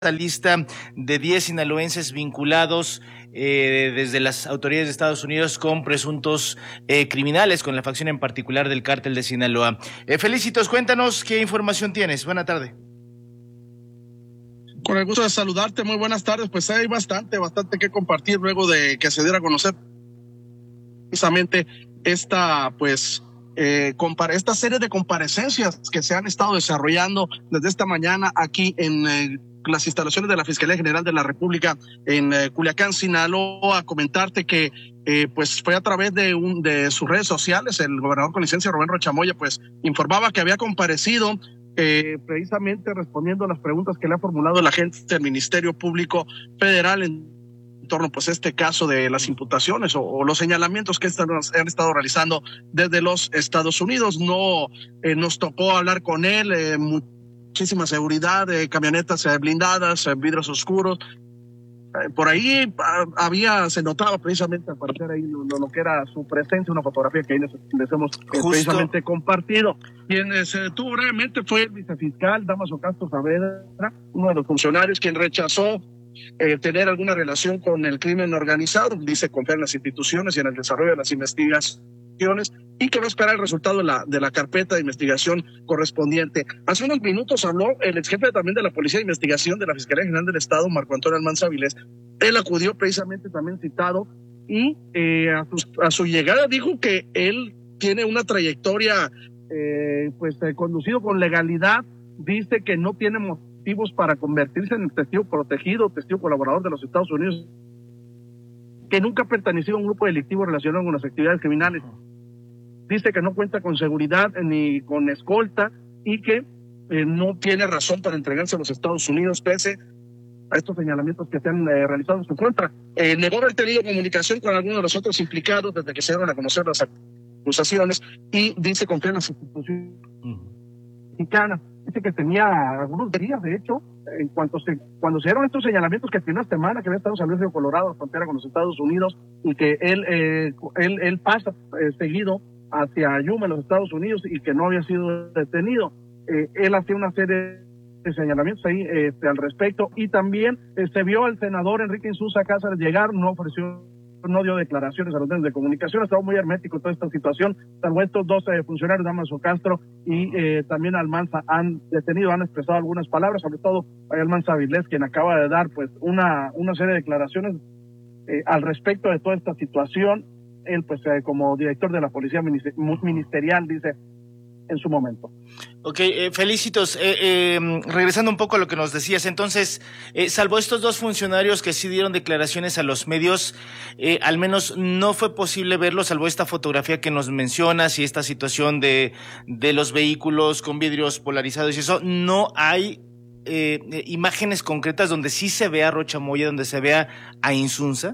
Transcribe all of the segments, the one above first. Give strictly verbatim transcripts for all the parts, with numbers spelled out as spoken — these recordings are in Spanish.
lista de diez sinaloenses vinculados eh, desde las autoridades de Estados Unidos con presuntos eh, criminales, con la facción en particular del cártel de Sinaloa. Eh, Felicitos, cuéntanos qué información tienes. Buena tarde. Con el gusto de saludarte, muy buenas tardes. Pues hay bastante, bastante que compartir luego de que se diera a conocer precisamente esta, pues, eh, esta serie de comparecencias que se han estado desarrollando desde esta mañana aquí en eh, las instalaciones de la Fiscalía General de la República en eh, Culiacán, Sinaloa. Comentarte que eh, pues fue a través de un de sus redes sociales, el gobernador con licencia Rubén Rocha Moya pues informaba que había comparecido eh, precisamente respondiendo a las preguntas que le ha formulado el agente del Ministerio Público Federal en torno pues a este caso de las imputaciones o, o los señalamientos que están, han estado realizando desde los Estados Unidos. No eh, nos tocó hablar con él, eh, muchísima seguridad, eh, camionetas eh, blindadas, eh, vidrios oscuros. Eh, por ahí a, había, se notaba precisamente aparecer ahí lo, lo que era su presencia, una fotografía que ahí les, les hemos eh, precisamente compartido. Quien eh, se detuvo brevemente fue el vicefiscal Damaso Castro Saavedra, uno de los funcionarios quien rechazó Eh, tener alguna relación con el crimen organizado. Dice confiar en las instituciones y en el desarrollo de las investigaciones y que va a esperar el resultado de la, de la carpeta de investigación correspondiente. Hace unos minutos habló el ex jefe también de la Policía de Investigación de la Fiscalía General del Estado, Marco Antonio Almanza Vilés. Él acudió precisamente también citado y eh, a, su, a su llegada dijo que él tiene una trayectoria eh, pues eh, conducido con legalidad. Dice que no tiene motivos para convertirse en testigo protegido, testigo colaborador de los Estados Unidos, que nunca ha pertenecido a un grupo delictivo relacionado con las actividades criminales. Dice que no cuenta con seguridad ni con escolta y que eh, no tiene razón para entregarse a los Estados Unidos pese a estos señalamientos que se han eh, realizado en su contra. Eh, negó haber tenido comunicación con algunos de los otros implicados desde que se dieron a conocer las acusaciones y dice confiar en las instituciones mexicanas. Dice que tenía algunos días, de hecho, en cuanto se, cuando se dieron estos señalamientos que hace una semana que había estado en San Luis Río Colorado, la frontera con los Estados Unidos, y que él eh, él, él pasa eh, seguido hacia Yuma, en los Estados Unidos, y que no había sido detenido. Eh, él hacía una serie de señalamientos ahí eh, al respecto, y también eh, se vio al senador Enrique Insunza Cáceres llegar, no ofreció no dio declaraciones a los medios de comunicación, ha estado muy hermético toda esta situación, salvo estos dos eh, funcionarios, Damaso Castro y eh, también Almanza, han detenido, han expresado algunas palabras, sobre todo Almanza Vilés, quien acaba de dar pues una, una serie de declaraciones eh, al respecto de toda esta situación. Él pues eh, como director de la Policía Ministerial dice en su momento. Ok, eh, Felicitos, eh, eh, regresando un poco a lo que nos decías, entonces, eh, salvo estos dos funcionarios que sí dieron declaraciones a los medios, eh, al menos no fue posible verlo, salvo esta fotografía que nos mencionas y esta situación de, de los vehículos con vidrios polarizados y eso, no hay eh, eh, imágenes concretas donde sí se vea a Rocha Moya, donde se vea a Insunza.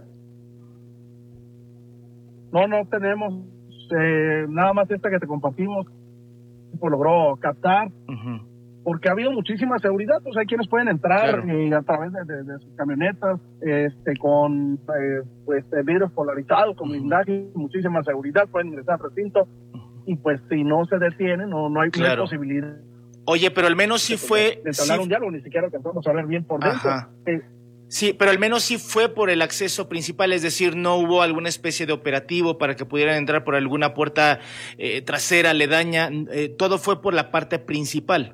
No, no tenemos, eh, nada más esta que te compartimos, logró captar, uh-huh. porque ha habido muchísima seguridad, pues hay quienes pueden entrar claro. eh, a través de, de, de sus camionetas, este, con eh, pues vidrios polarizados, con blindaje, uh-huh. muchísima seguridad, pueden ingresar al recinto, uh-huh. y pues si no se detienen, no, no hay claro. posibilidad. Oye, pero al menos sí fue... De entablar sí. un diálogo, ni siquiera alcanzamos a ver bien por dentro. Eh, Sí, pero al menos sí fue por el acceso principal, es decir, no hubo alguna especie de operativo para que pudieran entrar por alguna puerta eh, trasera, aledaña, eh, todo fue por la parte principal.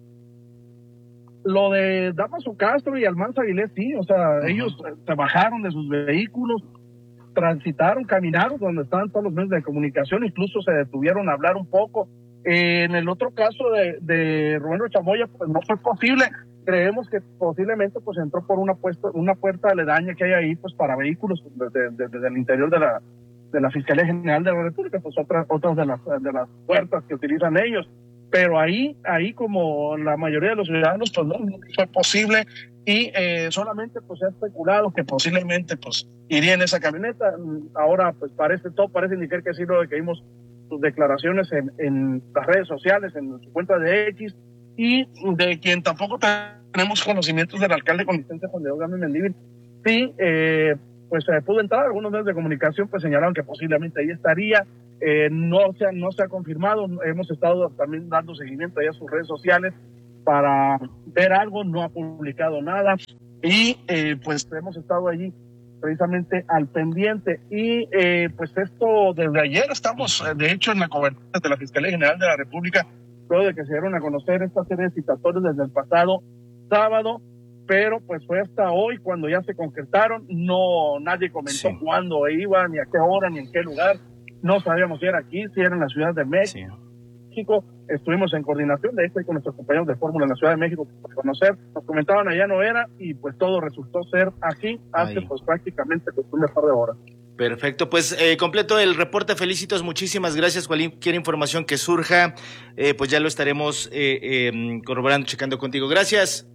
Lo de Damaso Castro y Almanza Vilés, sí, o sea, uh-huh. ellos se bajaron de sus vehículos, transitaron, caminaron donde estaban todos los medios de comunicación, incluso se detuvieron a hablar un poco. Eh, en el otro caso de, de Rubén Rocha Moya, pues no fue posible. Creemos que posiblemente pues entró por una puerta, una puerta aledaña que hay ahí pues para vehículos desde, desde, desde el interior de la de la Fiscalía General de la República, pues otras otras de las de las puertas que utilizan ellos, pero ahí ahí como la mayoría de los ciudadanos pues no, no fue posible y eh, solamente pues se ha especulado que posiblemente pues iría en esa camioneta. Ahora pues parece todo parece indicar que sí, lo de que vimos sus declaraciones en, en las redes sociales, en su cuenta de X, y de quien tampoco tenemos conocimientos del alcalde con licencia Juan Diego Gámez Mendívil. Sí, eh, pues eh, pudo entrar, algunos medios de comunicación pues señalaron que posiblemente ahí estaría, eh, no, se ha, no se ha confirmado, hemos estado también dando seguimiento ahí a sus redes sociales, para ver algo, no ha publicado nada y eh, pues hemos estado allí precisamente al pendiente y eh, pues esto desde ayer estamos eh, de hecho en la cobertura de la Fiscalía General de la República luego de que se dieron a conocer esta serie de citatorios desde el pasado sábado, pero pues fue hasta hoy cuando ya se concretaron, no nadie comentó sí. cuándo iba, ni a qué hora, ni en qué lugar, no sabíamos si era aquí, si era en la Ciudad de México. Sí. Estuvimos en coordinación de esto y con nuestros compañeros de Fórmula en la Ciudad de México para conocer, nos comentaban allá no era y pues todo resultó ser aquí hace Ahí. pues prácticamente pues, un par de horas. Perfecto, pues eh, completo el reporte, Felicitos, muchísimas gracias. Cualquier información que surja, eh, pues ya lo estaremos eh, eh, corroborando, checando contigo. Gracias.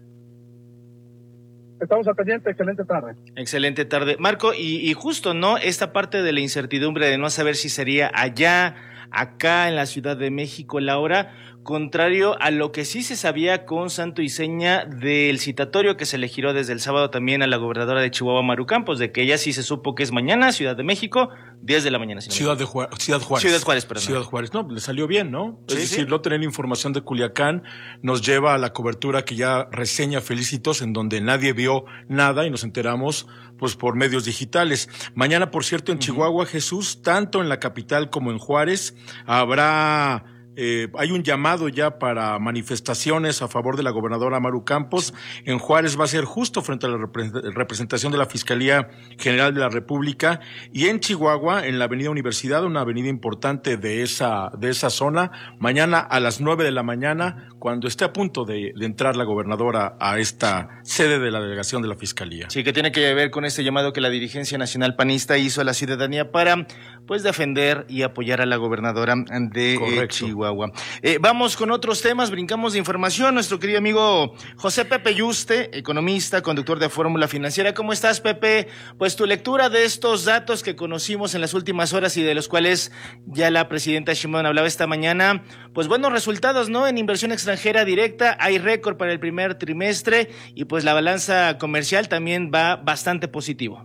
Estamos al pendiente, excelente tarde. Excelente tarde. Marco, y, y justo, ¿no? Esta parte de la incertidumbre de no saber si sería allá, acá en la Ciudad de México la hora, contrario a lo que sí se sabía con santo y seña del citatorio que se le giró desde el sábado también a la gobernadora de Chihuahua, Maru Campos, de que ella sí se supo que es mañana, Ciudad de México, diez de la mañana. Si no Ciudad, de Juárez, Ciudad Juárez. Ciudad Juárez, perdón. Ciudad Juárez, no, le salió bien, ¿no? Sí, es decir, sí. no tener información de Culiacán nos lleva a la cobertura que ya reseña Felicitos, en donde nadie vio nada y nos enteramos pues por medios digitales. Mañana, por cierto, en uh-huh. Chihuahua, Jesús, tanto en la capital como en Juárez, habrá... Eh, hay un llamado ya para manifestaciones a favor de la gobernadora Maru Campos. En Juárez va a ser justo frente a la repre- representación de la Fiscalía General de la República, y en Chihuahua, en la Avenida Universidad, una avenida importante de esa de esa zona, mañana a las nueve de la mañana, cuando esté a punto de, de entrar la gobernadora a esta sede de la delegación de la Fiscalía. Sí, que tiene que ver con este llamado que la dirigencia nacional panista hizo a la ciudadanía para pues defender y apoyar a la gobernadora de eh, Chihuahua. Eh, vamos con otros temas, brincamos de información. Nuestro querido amigo José Pepe Yuste, economista, conductor de Fórmula Financiera. ¿Cómo estás, Pepe? Pues tu lectura de estos datos que conocimos en las últimas horas y de los cuales ya la presidenta Sheinbaum hablaba esta mañana. Pues buenos resultados, ¿no? En inversión extranjera directa hay récord para el primer trimestre y pues la balanza comercial también va bastante positivo.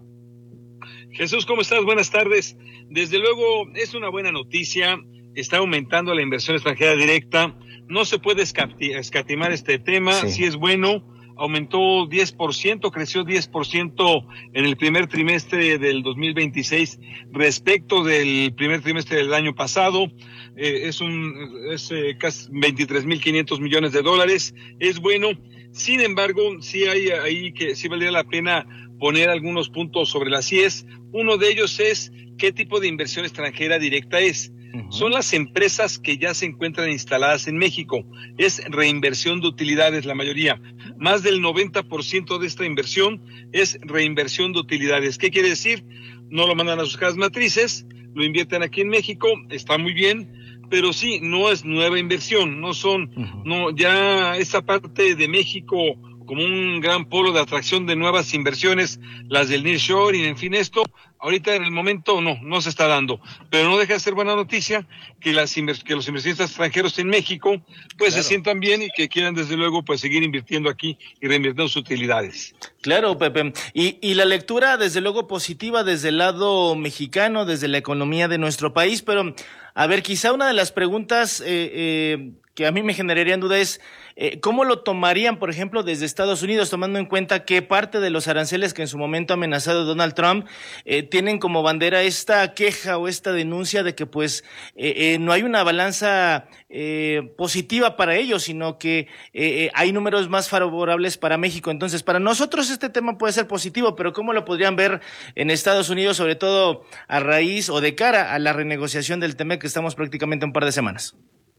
Jesús, ¿cómo estás? Buenas tardes. Desde luego es una buena noticia. Está aumentando la inversión extranjera directa, no se puede escatimar este tema, sí. sí es bueno, aumentó diez por ciento, creció diez por ciento en el primer trimestre del dos mil veintiséis respecto del primer trimestre del año pasado, eh, es un es eh, casi veintitrés mil quinientos millones de dólares, es bueno. Sin embargo, sí hay ahí que sí valdría la pena poner algunos puntos sobre las íes. Uno de ellos es qué tipo de inversión extranjera directa es. Son las empresas que ya se encuentran instaladas en México. Es reinversión de utilidades la mayoría. Más del noventa por ciento de esta inversión es reinversión de utilidades. ¿Qué quiere decir? No lo mandan a sus casas matrices, lo invierten aquí en México, está muy bien, pero sí, no es nueva inversión, no son, uh-huh. no, ya esa parte de México como un gran polo de atracción de nuevas inversiones, las del nearshoring, en fin, esto, ahorita en el momento no, no se está dando, pero no deja de ser buena noticia que las invers- que los inversionistas extranjeros en México, pues claro. se sientan bien y que quieran desde luego pues seguir invirtiendo aquí y reinvirtiendo sus utilidades. Claro, Pepe, y, y la lectura desde luego positiva desde el lado mexicano, desde la economía de nuestro país, pero a ver, quizá una de las preguntas eh, eh, que a mí me generarían duda es eh, ¿cómo lo tomarían, por ejemplo, desde Estados Unidos, tomando en cuenta que parte de los aranceles que en su momento ha amenazado Donald Trump eh, tienen como bandera esta queja o esta denuncia de que pues eh, eh, no hay una balanza eh, positiva para ellos, sino que eh, hay números más favorables para México? Entonces, para nosotros este tema puede ser positivo, pero ¿cómo lo podrían ver en Estados Unidos, sobre todo a raíz o de cara a la renegociación del T M E C que estamos prácticamente un par de semanas?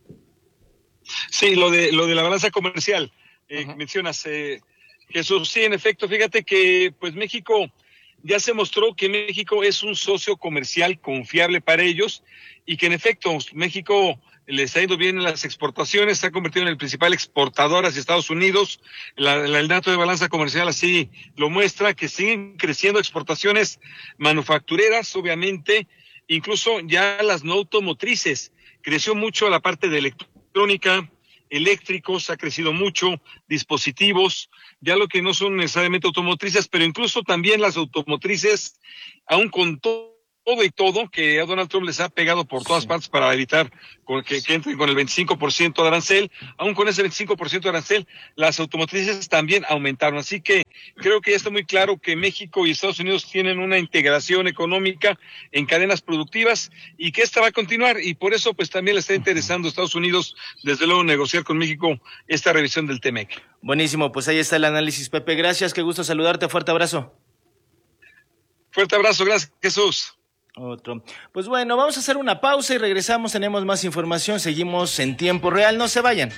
Sí, lo de lo de la balanza comercial, eh, uh-huh. mencionas, eh, Jesús, sí, en efecto, fíjate que pues México ya se mostró que México es un socio comercial confiable para ellos y que en efecto México les ha ido bien en las exportaciones, se ha convertido en el principal exportador hacia Estados Unidos. La, la, el dato de balanza comercial así lo muestra, que siguen creciendo exportaciones manufactureras, obviamente, incluso ya las no automotrices. Creció mucho la parte de electrónica, eléctricos, ha crecido mucho, dispositivos, ya lo que no son necesariamente automotrices, pero incluso también las automotrices, aún con todo todo y todo que a Donald Trump les ha pegado por todas sí. partes para evitar que, que entren con el veinticinco por ciento de arancel. Aún con ese veinticinco por ciento de arancel, las automotrices también aumentaron. Así que creo que ya está muy claro que México y Estados Unidos tienen una integración económica en cadenas productivas y que esta va a continuar. Y por eso pues también le está interesando a Estados Unidos, desde luego, negociar con México esta revisión del T M E C. Buenísimo, pues ahí está el análisis, Pepe. Gracias, qué gusto saludarte. Fuerte abrazo. Fuerte abrazo, gracias, Jesús. Otro. Pues bueno, vamos a hacer una pausa y regresamos, tenemos más información, seguimos en tiempo real, no se vayan.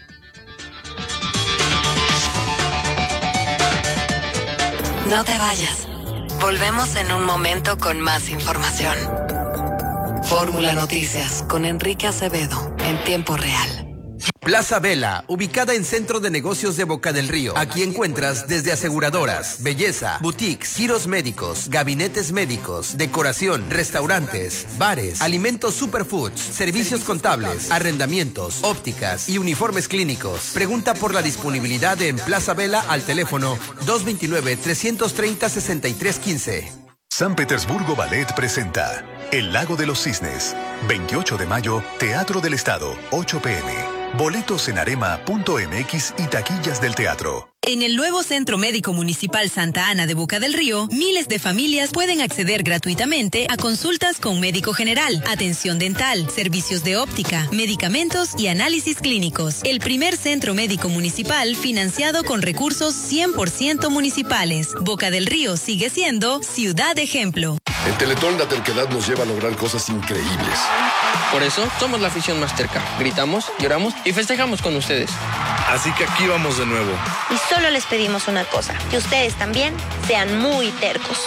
No te vayas, volvemos en un momento con más información. Fórmula Noticias con Enrique Acevedo en tiempo real. Plaza Vela, ubicada en Centro de Negocios de Boca del Río. Aquí encuentras desde aseguradoras, belleza, boutiques, giros médicos, gabinetes médicos, decoración, restaurantes, bares, alimentos superfoods, servicios contables, arrendamientos, ópticas y uniformes clínicos. Pregunta por la disponibilidad en Plaza Vela al teléfono dos dos nueve, tres tres cero, seis tres uno cinco. San Petersburgo Ballet presenta El Lago de los Cisnes. veintiocho de mayo, Teatro del Estado, ocho p m Boletos en arema punto m x y taquillas del teatro. En el nuevo Centro Médico Municipal Santa Ana de Boca del Río, miles de familias pueden acceder gratuitamente a consultas con médico general, atención dental, servicios de óptica, medicamentos y análisis clínicos. El primer centro médico municipal financiado con recursos cien por ciento municipales. Boca del Río sigue siendo ciudad ejemplo. En Teletón la terquedad nos lleva a lograr cosas increíbles. Por eso somos la afición más terca. Gritamos, lloramos y festejamos con ustedes. Así que aquí vamos de nuevo. Y solo les pedimos una cosa, que ustedes también sean muy tercos.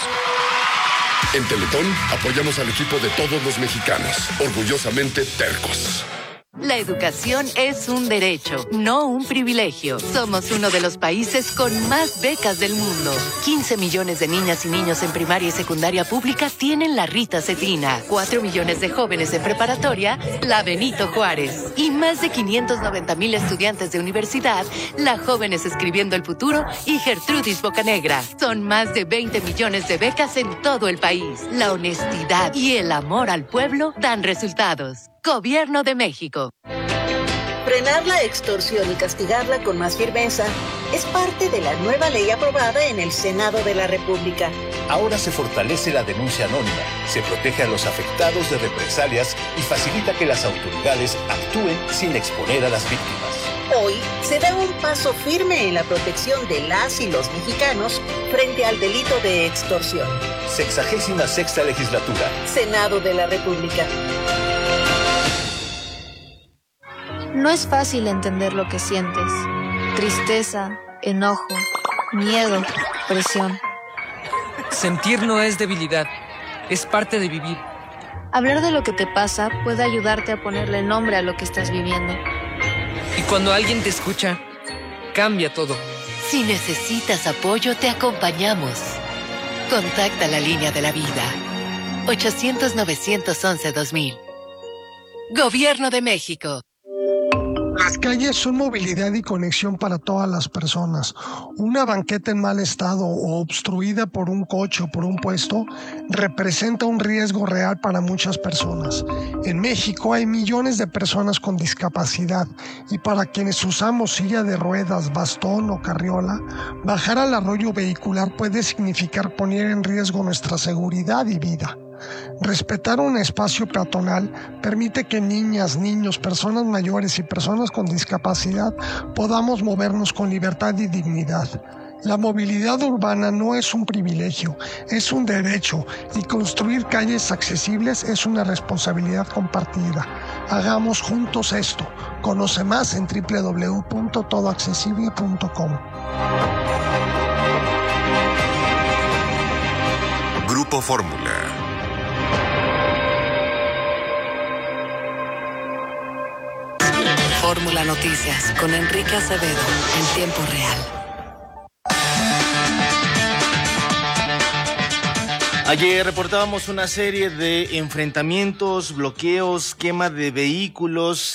En Teletón apoyamos al equipo de todos los mexicanos, orgullosamente tercos. La educación es un derecho, no un privilegio. Somos uno de los países con más becas del mundo. quince millones de niñas y niños en primaria y secundaria pública tienen la Rita Cetina. cuatro millones de jóvenes en preparatoria, la Benito Juárez. Y más de quinientos noventa mil estudiantes de universidad, la Jóvenes Escribiendo el Futuro y Gertrudis Bocanegra. Son más de veinte millones de becas en todo el país. La honestidad y el amor al pueblo dan resultados. Gobierno de México. Frenar la extorsión y castigarla con más firmeza es parte de la nueva ley aprobada en el Senado de la República. Ahora se fortalece la denuncia anónima, se protege a los afectados de represalias y facilita que las autoridades actúen sin exponer a las víctimas. Hoy se da un paso firme en la protección de las y los mexicanos frente al delito de extorsión. Sexagésima sexta legislatura. Senado de la República. No es fácil entender lo que sientes. Tristeza, enojo, miedo, presión. Sentir no es debilidad, es parte de vivir. Hablar de lo que te pasa puede ayudarte a ponerle nombre a lo que estás viviendo. Y cuando alguien te escucha, cambia todo. Si necesitas apoyo, te acompañamos. Contacta la línea de la vida. ochocientos, novecientos once, dos mil. Gobierno de México. Las calles son movilidad y conexión para todas las personas. Una banqueta en mal estado o obstruida por un coche o por un puesto representa un riesgo real para muchas personas. En México hay millones de personas con discapacidad y para quienes usamos silla de ruedas, bastón o carriola, bajar al arroyo vehicular puede significar poner en riesgo nuestra seguridad y vida. Respetar un espacio peatonal permite que niñas, niños, personas mayores y personas con discapacidad podamos movernos con libertad y dignidad. La movilidad urbana no es un privilegio, es un derecho y construir calles accesibles es una responsabilidad compartida. Hagamos juntos esto. Conoce más en doble u doble u doble u punto todo accesible punto com. Grupo Fórmula. Fórmula Noticias con Enrique Acevedo en tiempo real. Ayer reportábamos una serie de enfrentamientos, bloqueos, quema de vehículos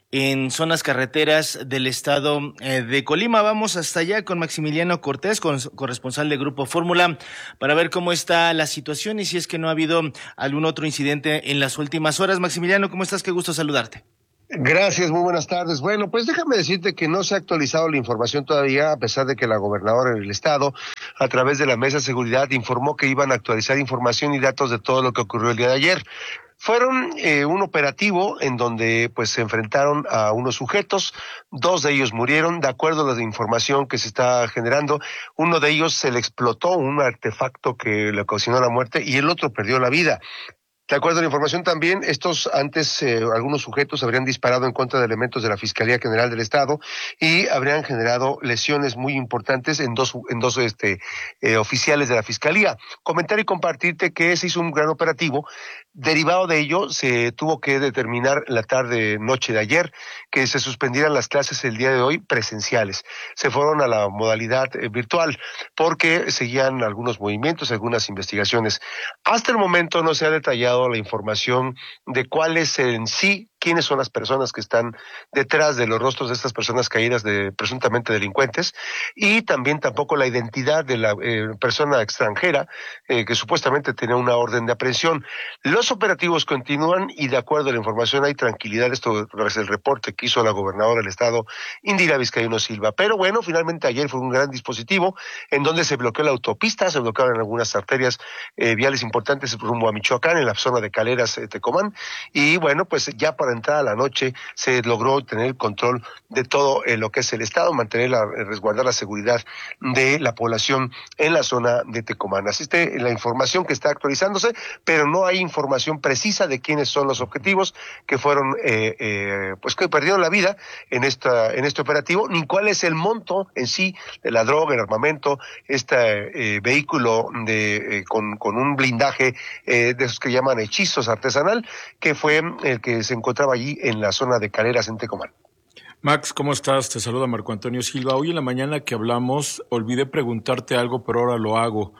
en zonas carreteras del estado eh, de Colima. Vamos hasta allá con Maximiliano Cortés, con, corresponsal de Grupo Fórmula, para ver cómo está la situación y si es que no ha habido algún otro incidente en las últimas horas. Maximiliano, ¿cómo estás? Qué gusto saludarte. Gracias, muy buenas tardes. Bueno, pues déjame decirte que no se ha actualizado la información todavía, a pesar de que la gobernadora del estado, a través de la Mesa de Seguridad, informó que iban a actualizar información y datos de todo lo que ocurrió el día de ayer. Fueron eh, un operativo en donde pues se enfrentaron a unos sujetos, dos de ellos murieron, de acuerdo a la información que se está generando. Uno de ellos se le explotó un artefacto que le ocasionó la muerte y el otro perdió la vida. De acuerdo a la información también, estos antes, eh, algunos sujetos habrían disparado en contra de elementos de la Fiscalía General del Estado y habrían generado lesiones muy importantes en dos, en dos este, eh, oficiales de la Fiscalía. Comentar y compartirte que se hizo un gran operativo. Derivado de ello, se tuvo que determinar la tarde, noche de ayer, que se suspendieran las clases el día de hoy presenciales. Se fueron a la modalidad eh, virtual porque seguían algunos movimientos, algunas investigaciones. Hasta el momento no se ha detallado la información de cuáles en sí, quiénes son las personas que están detrás de los rostros de estas personas caídas de presuntamente delincuentes, y también tampoco la identidad de la eh, persona extranjera eh, que supuestamente tenía una orden de aprehensión. Los operativos continúan y de acuerdo a la información hay tranquilidad. Esto es el reporte que hizo la gobernadora del estado, Indira Vizcaíno Silva. Pero bueno, finalmente ayer fue un gran dispositivo en donde se bloqueó la autopista, se bloquearon algunas arterias eh, viales importantes rumbo a Michoacán, en la zona de Caleras, eh, Tecomán, y bueno, pues ya para entrar a la noche se logró tener el control de todo eh, lo que es el estado, mantener la, resguardar la seguridad de la población en la zona de Tecomán. Así está la información que está actualizándose, pero no hay información precisa de quiénes son los objetivos que fueron, eh, eh, pues que perdieron la vida en esta, en este operativo, ni cuál es el monto en sí de la droga, el armamento, este eh, vehículo de, eh, con, con un blindaje eh, de esos que llaman hechizos artesanal, que fue el que se encontraba allí en la zona de Caleras, en Tecomán. Max, ¿cómo estás? Te saluda Marco Antonio Silva. Hoy en la mañana que hablamos, olvidé preguntarte algo, pero ahora lo hago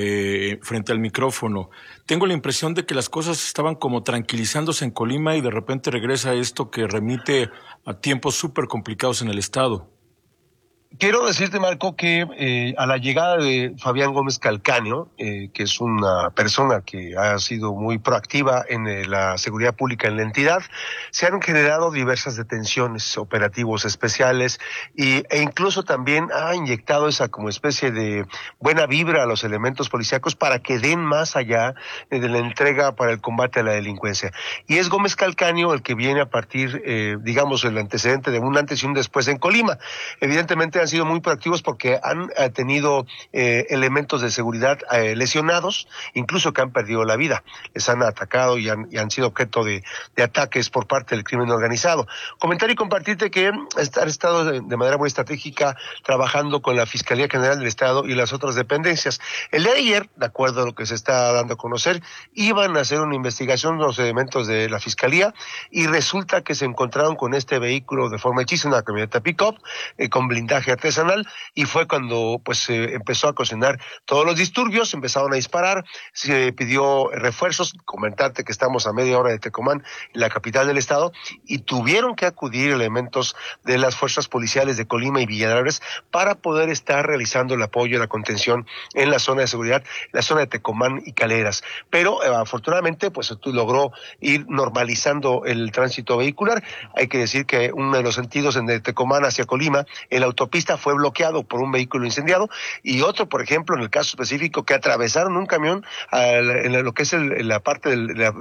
eh, frente al micrófono. Tengo la impresión de que las cosas estaban como tranquilizándose en Colima y de repente regresa esto que remite a tiempos súper complicados en el estado. Quiero decirte, Marco, que eh, a la llegada de Fabián Gómez Calcaño, eh, que es una persona que ha sido muy proactiva en eh, la seguridad pública en la entidad, se han generado diversas detenciones, operativos especiales y, e incluso también ha inyectado esa como especie de buena vibra a los elementos policíacos para que den más allá eh, de la entrega para el combate a la delincuencia. Y es Gómez Calcaño el que viene a partir, eh, digamos, el antecedente de un antes y un después en Colima. Evidentemente han sido muy proactivos porque han eh, tenido eh, elementos de seguridad eh, lesionados, incluso que han perdido la vida. Les han atacado y han, y han sido objeto de, de ataques por parte del crimen organizado. Comentar y compartirte que han estado de, de manera muy estratégica trabajando con la Fiscalía General del Estado y las otras dependencias. El día de ayer, de acuerdo a lo que se está dando a conocer, iban a hacer una investigación de los elementos de la Fiscalía y resulta que se encontraron con este vehículo de forma hechiza, una camioneta pick-up eh, con blindaje artesanal, y fue cuando pues eh, empezó a ocasionar todos los disturbios, empezaron a disparar, se pidió refuerzos. Comentarte que estamos a media hora de Tecomán, la capital del estado, y tuvieron que acudir elementos de las fuerzas policiales de Colima y Villa de Álvarez para poder estar realizando el apoyo y la contención en la zona de seguridad, la zona de Tecomán y Caleras. Pero eh, afortunadamente pues logró ir normalizando el tránsito vehicular. Hay que decir que uno de los sentidos en de Tecomán hacia Colima, el autopista fue bloqueado por un vehículo incendiado, y otro, por ejemplo, en el caso específico, que atravesaron un camión a la, en lo que es el, la parte de la,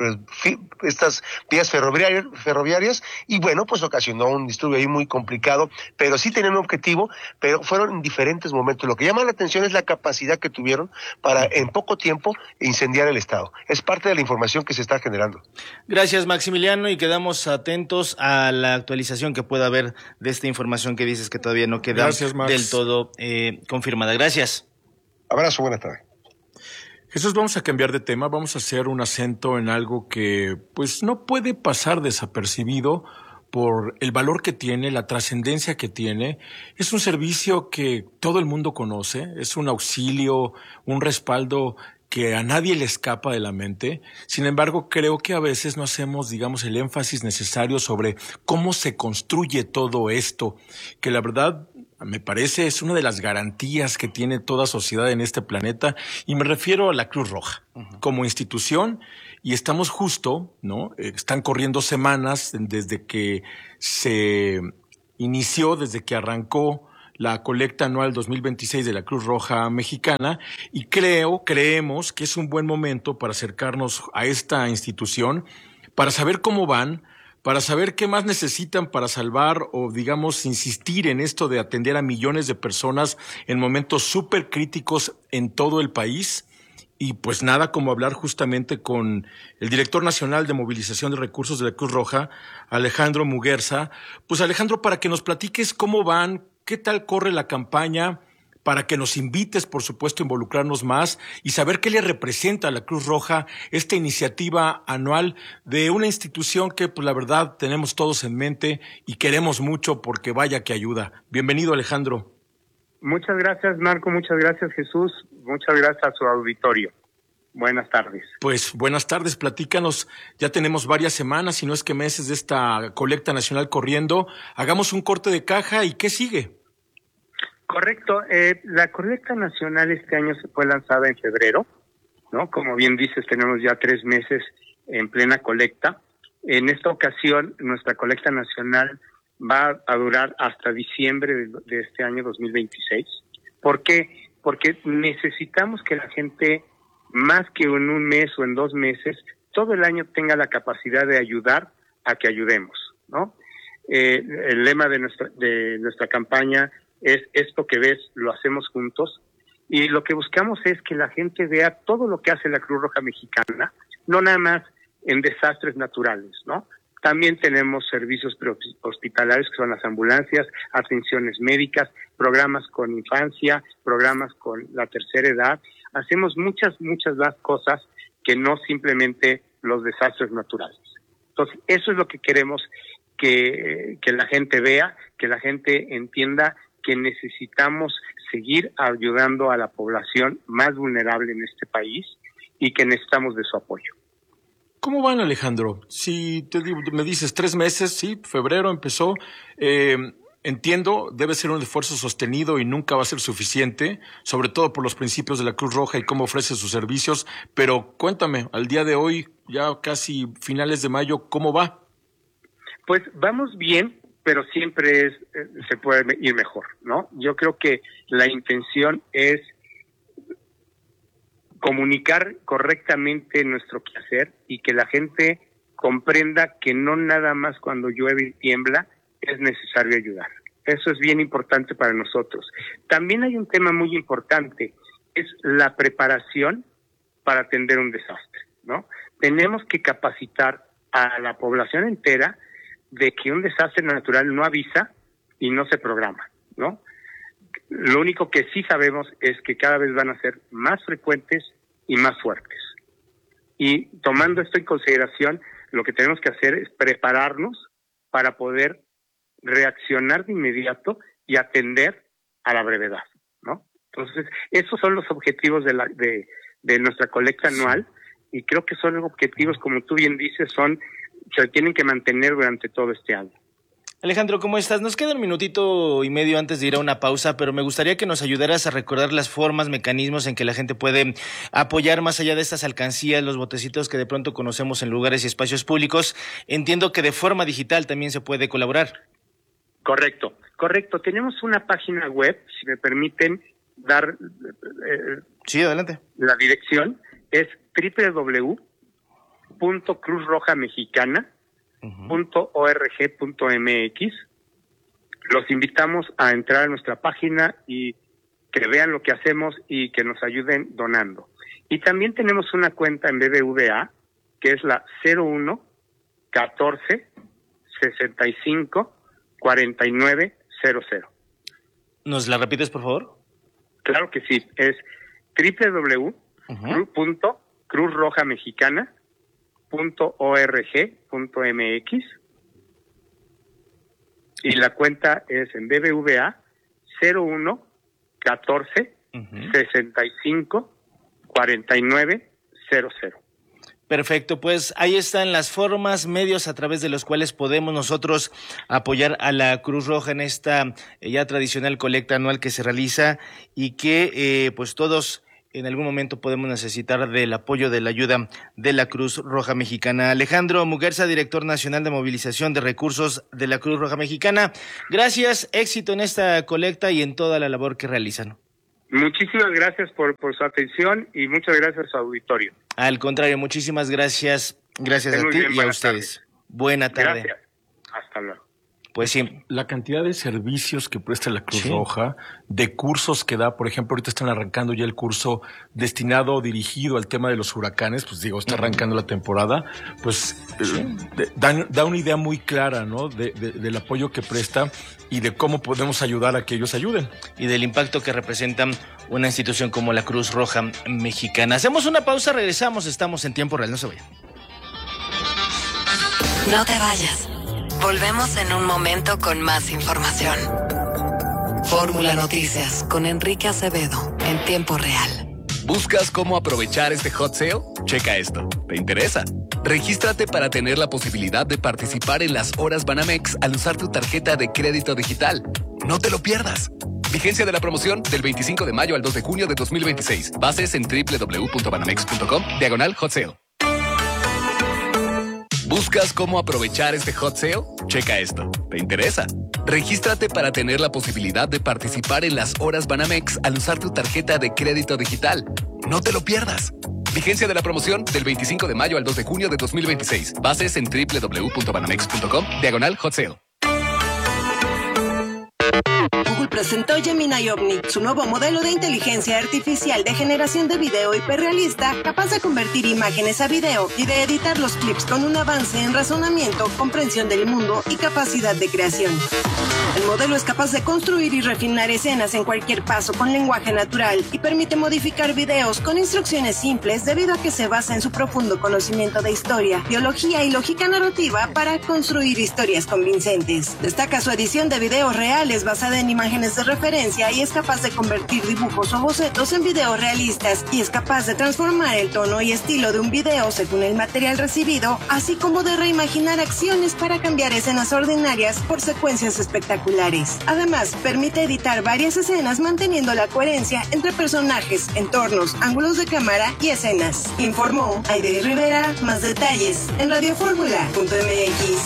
estas vías ferroviarias, ferroviarias, y bueno, pues ocasionó un disturbio ahí muy complicado, pero sí tenían un objetivo, pero fueron en diferentes momentos. Lo que llama la atención es la capacidad que tuvieron para en poco tiempo incendiar el estado. Es parte de la información que se está generando. Gracias, Maximiliano, y quedamos atentos a la actualización que pueda haber de esta información que dices que todavía no queda Gracias, del todo eh, confirmada. Gracias. Abrazo, buena tarde. Jesús, vamos a cambiar de tema, vamos a hacer un acento en algo que pues no puede pasar desapercibido por el valor que tiene, la trascendencia que tiene. Es un servicio que todo el mundo conoce, es un auxilio, un respaldo que a nadie le escapa de la mente. Sin embargo, creo que a veces no hacemos, digamos, el énfasis necesario sobre cómo se construye todo esto, que la verdad me parece es una de las garantías que tiene toda sociedad en este planeta, y me refiero a la Cruz Roja uh-huh. como institución. Y estamos justo, ¿no? Están corriendo semanas desde que se inició, desde que arrancó la colecta anual dos mil veintiséis de la Cruz Roja Mexicana, y creo, creemos que es un buen momento para acercarnos a esta institución, para saber cómo van, para saber qué más necesitan para salvar o, digamos, insistir en esto de atender a millones de personas en momentos súper críticos en todo el país. Y pues nada como hablar justamente con el director nacional de movilización de recursos de la Cruz Roja, Alejandro Muguerza. Pues Alejandro, para que nos platiques cómo van, qué tal corre la campaña, para que nos invites, por supuesto, a involucrarnos más y saber qué le representa a la Cruz Roja esta iniciativa anual de una institución que, pues la verdad, tenemos todos en mente y queremos mucho porque vaya que ayuda. Bienvenido, Alejandro. Muchas gracias, Marco, muchas gracias, Jesús, muchas gracias a su auditorio. Buenas tardes. Pues buenas tardes, platícanos, ya tenemos varias semanas, si no es que meses de esta colecta nacional corriendo. Hagamos un corte de caja y ¿qué sigue? Correcto, eh, la colecta nacional este año se fue lanzada en febrero, ¿no? Como bien dices, tenemos ya tres meses en plena colecta. En esta ocasión, nuestra colecta nacional va a durar hasta diciembre de, de este año dos mil veintiséis. ¿Por qué? Porque necesitamos que la gente, más que en un mes o en dos meses, todo el año tenga la capacidad de ayudar a que ayudemos, ¿no? Eh, el lema de nuestra, de nuestra campaña es esto que ves, lo hacemos juntos, y lo que buscamos es que la gente vea todo lo que hace la Cruz Roja Mexicana, no nada más en desastres naturales, ¿no? También tenemos servicios hospitalarios que son las ambulancias, atenciones médicas, programas con infancia, programas con la tercera edad. Hacemos muchas, muchas más cosas que no simplemente los desastres naturales. Entonces, eso es lo que queremos que, que la gente vea, que la gente entienda que necesitamos seguir ayudando a la población más vulnerable en este país y que necesitamos de su apoyo. ¿Cómo van, Alejandro? Si te digo, me dices tres meses, sí, febrero empezó, eh, entiendo, debe ser un esfuerzo sostenido y nunca va a ser suficiente, sobre todo por los principios de la Cruz Roja y cómo ofrece sus servicios, pero cuéntame, al día de hoy, ya casi finales de mayo, ¿cómo va? Pues vamos bien, pero siempre es, se puede ir mejor, ¿no? Yo creo que la intención es comunicar correctamente nuestro quehacer y que la gente comprenda que no nada más cuando llueve y tiembla es necesario ayudar. Eso es bien importante para nosotros. También hay un tema muy importante, es la preparación para atender un desastre, ¿no? Tenemos que capacitar a la población entera de que un desastre natural no avisa y no se programa, ¿no? Lo único que sí sabemos es que cada vez van a ser más frecuentes y más fuertes. Y tomando esto en consideración, lo que tenemos que hacer es prepararnos para poder reaccionar de inmediato y atender a la brevedad, ¿no? Entonces, esos son los objetivos de, la, de, de nuestra colecta anual, y creo que son objetivos, como tú bien dices, son se tienen que mantener durante todo este año. Alejandro, ¿cómo estás? Nos queda un minutito y medio antes de ir a una pausa, pero me gustaría que nos ayudaras a recordar las formas, mecanismos en que la gente puede apoyar más allá de estas alcancías, los botecitos que de pronto conocemos en lugares y espacios públicos. Entiendo que de forma digital también se puede colaborar. Correcto, correcto. Tenemos una página web, si me permiten dar eh, sí, adelante. La dirección es doble u doble u doble u punto cruz roja mexicana punto org punto m x. Los invitamos a entrar a nuestra página y que vean lo que hacemos y que nos ayuden donando. Y también tenemos una cuenta en B B V A que es la cero uno catorce sesenta y cinco cuarenta y nueve cero cero. ¿Nos la repites, por favor? Claro que sí, es doble u doble u doble u punto cruz roja mexicana punto org punto m x y la cuenta es en B B V A cero uno catorce sesenta y cinco cuarenta y nueve cero cero. Perfecto, pues ahí están las formas, medios a través de los cuales podemos nosotros apoyar a la Cruz Roja en esta eh, ya tradicional colecta anual que se realiza y que eh, pues todos en algún momento podemos necesitar del apoyo, de la ayuda de la Cruz Roja Mexicana. Alejandro Muguerza, director nacional de movilización de recursos de la Cruz Roja Mexicana, gracias, éxito en esta colecta y en toda la labor que realizan. Muchísimas gracias por, por su atención y muchas gracias a su auditorio. Al contrario, muchísimas gracias, gracias a ti y a ustedes. Buena tarde. Gracias. Hasta luego. Pues sí. La cantidad de servicios que presta la Cruz Sí. Roja, de cursos que da, por ejemplo, ahorita están arrancando ya el curso destinado o dirigido al tema de los huracanes, pues digo, está arrancando la temporada, pues eh, de- da, da una idea muy clara, ¿no? De, de- del apoyo que presta y de cómo podemos ayudar a que ellos ayuden. Y del impacto que representa una institución como la Cruz Roja Mexicana. Hacemos una pausa, regresamos, estamos en tiempo real, no se vayan. No te vayas. Volvemos en un momento con más información. Fórmula Noticias con Enrique Acevedo en tiempo real. ¿Buscas cómo aprovechar este hot sale? Checa esto. ¿Te interesa? Regístrate para tener la posibilidad de participar en las horas Banamex al usar tu tarjeta de crédito digital. No te lo pierdas. Vigencia de la promoción del veinticinco de mayo al dos de junio de dos mil veintiséis. Bases en doble u doble u doble u punto banamex punto com, diagonal hot sale. ¿Buscas cómo aprovechar este hot sale? Checa esto. ¿Te interesa? Regístrate para tener la posibilidad de participar en las horas Banamex al usar tu tarjeta de crédito digital. No te lo pierdas. Vigencia de la promoción del veinticinco de mayo al dos de junio de dos mil veintiséis. Bases en doble u doble u doble u punto banamex punto com, diagonal hot sale. Google presentó Gemini Omni, su nuevo modelo de inteligencia artificial de generación de video hiperrealista, capaz de convertir imágenes a video y de editar los clips con un avance en razonamiento, comprensión del mundo y capacidad de creación. El modelo es capaz de construir y refinar escenas en cualquier paso con lenguaje natural y permite modificar videos con instrucciones simples debido a que se basa en su profundo conocimiento de historia, biología y lógica narrativa para construir historias convincentes. Destaca su edición de videos reales basada en imágenes de referencia y es capaz de convertir dibujos o bocetos en videos realistas y es capaz de transformar el tono y estilo de un video según el material recibido, así como de reimaginar acciones para cambiar escenas ordinarias por secuencias espectaculares. Además, permite editar varias escenas manteniendo la coherencia entre personajes, entornos, ángulos de cámara y escenas. Informó Aide Rivera. Más detalles en radioformula punto m x.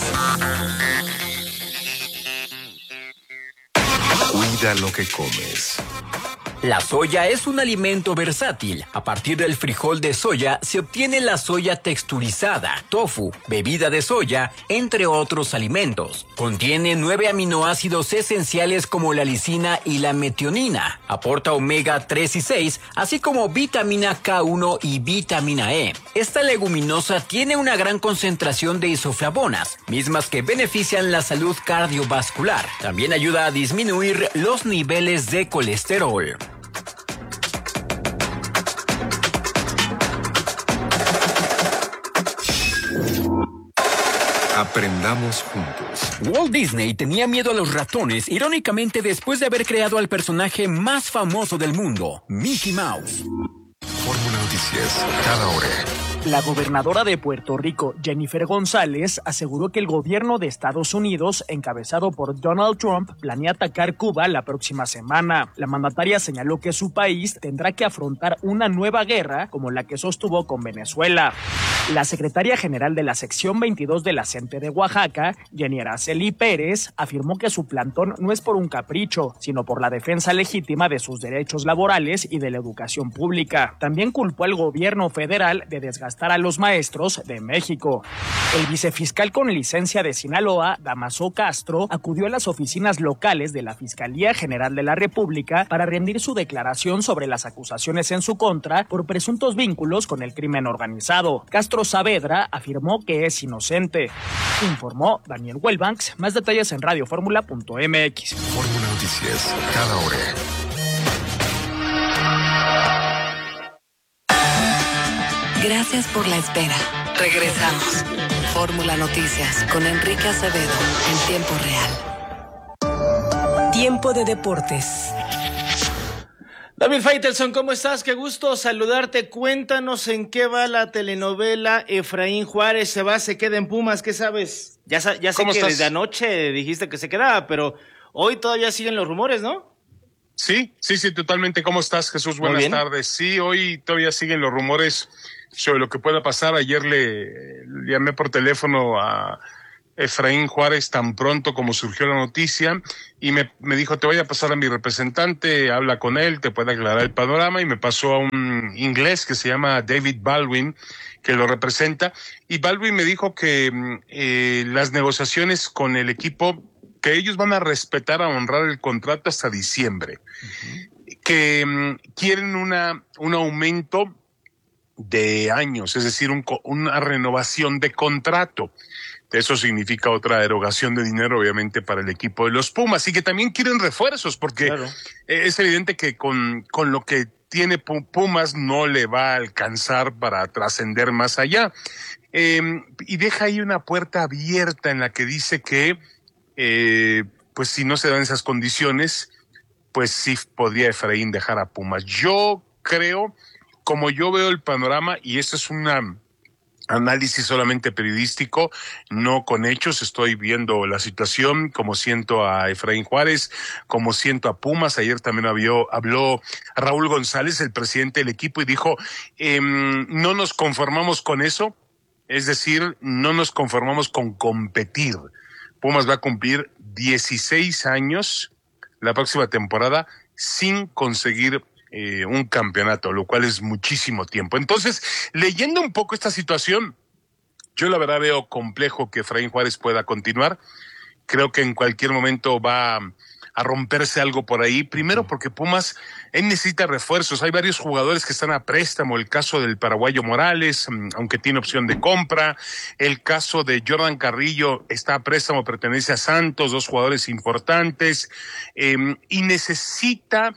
Cuida lo que comes. La soya es un alimento versátil. A partir del frijol de soya se obtiene la soya texturizada, tofu, bebida de soya, entre otros alimentos. Contiene nueve aminoácidos esenciales como la lisina y la metionina. Aporta omega tres y seis, así como vitamina K uno y vitamina E. Esta leguminosa tiene una gran concentración de isoflavonas, mismas que benefician la salud cardiovascular. También ayuda a disminuir los niveles de colesterol. Aprendamos juntos. Walt Disney tenía miedo a los ratones, irónicamente después de haber creado al personaje más famoso del mundo, Mickey Mouse. Fórmula Noticias, cada hora. La gobernadora de Puerto Rico, Jennifer González, aseguró que el gobierno de Estados Unidos, encabezado por Donald Trump, planea atacar Cuba la próxima semana. La mandataria señaló que su país tendrá que afrontar una nueva guerra como la que sostuvo con Venezuela. La secretaria general de la sección veintidós de la C E N T E de Oaxaca, Jenny Araceli Pérez, afirmó que su plantón no es por un capricho, sino por la defensa legítima de sus derechos laborales y de la educación pública. También culpó al gobierno federal de desgastar a los maestros de México. El vicefiscal con licencia de Sinaloa, Damaso Castro, acudió a las oficinas locales de la Fiscalía General de la República para rendir su declaración sobre las acusaciones en su contra por presuntos vínculos con el crimen organizado. Castro Saavedra afirmó que es inocente. Informó Daniel Welbanks. Más detalles en radioformula punto m x. Fórmula Noticias, cada hora. Gracias por la espera. Regresamos. Fórmula Noticias con Enrique Acevedo en tiempo real. Tiempo de deportes. David Faitelson, ¿cómo estás? Qué gusto saludarte. Cuéntanos en qué va la telenovela Efraín Juárez. ¿Se va, se queda en Pumas? ¿Qué sabes? Ya, ya sé que estás? Desde anoche dijiste que se quedaba, pero hoy todavía siguen los rumores, ¿no? Sí, sí, sí, totalmente. ¿Cómo estás, Jesús? Buenas tardes. Sí, hoy todavía siguen los rumores sobre lo que pueda pasar. Ayer le, le llamé por teléfono a Efraín Juárez tan pronto como surgió la noticia y me, me dijo, te voy a pasar a mi representante, habla con él, te puede aclarar el panorama, y me pasó a un inglés que se llama David Baldwin, que lo representa, y Baldwin me dijo que eh, las negociaciones con el equipo, que ellos van a respetar, a honrar el contrato hasta diciembre, uh-huh. que um, quieren una un aumento de años, es decir, un, una renovación de contrato. Eso significa otra erogación de dinero, obviamente, para el equipo de los Pumas, y que también quieren refuerzos, porque claro. es evidente que con, con lo que tiene Pumas no le va a alcanzar para trascender más allá. Eh, y deja ahí una puerta abierta en la que dice que, eh, pues si no se dan esas condiciones, pues sí podría Efraín dejar a Pumas. Yo creo, como yo veo el panorama, y esto es una análisis solamente periodístico, no con hechos, estoy viendo la situación, como siento a Efraín Juárez, como siento a Pumas. Ayer también habló, habló Raúl González, el presidente del equipo, y dijo, eh, no nos conformamos con eso, es decir, no nos conformamos con competir. Pumas va a cumplir dieciséis años la próxima temporada sin conseguir Eh, un campeonato, lo cual es muchísimo tiempo. Entonces, leyendo un poco esta situación, yo la verdad veo complejo que Efraín Juárez pueda continuar. Creo que en cualquier momento va a, a romperse algo por ahí. Primero porque Pumas, él necesita refuerzos. Hay varios jugadores que están a préstamo. El caso del paraguayo Morales, aunque tiene opción de compra. El caso de Jordan Carrillo está a préstamo, pertenece a Santos, dos jugadores importantes. Eh, y necesita